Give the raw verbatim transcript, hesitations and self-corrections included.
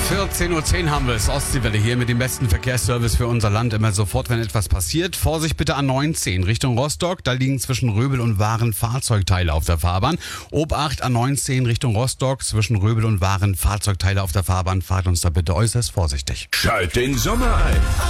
vierzehn Uhr zehn haben wir es. Ostseewelle hier mit dem besten Verkehrsservice für unser Land. Immer sofort, wenn etwas passiert. Vorsicht bitte A neunzehn Richtung Rostock. Da liegen zwischen Röbel und Waren Fahrzeugteile auf der Fahrbahn. Obacht A neunzehn Richtung Rostock. Zwischen Röbel und Waren Fahrzeugteile auf der Fahrbahn. Fahrt uns da bitte äußerst vorsichtig. Schalt den Sommer ein.